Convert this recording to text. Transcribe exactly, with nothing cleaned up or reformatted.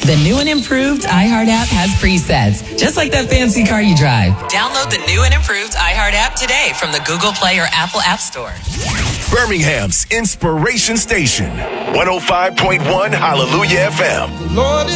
The new and improved iHeart app has presets, just like that fancy car you drive. Download the new and improved iHeart app today from the Google Play or Apple App Store. Birmingham's Inspiration Station, one oh five point one Hallelujah F M. Lord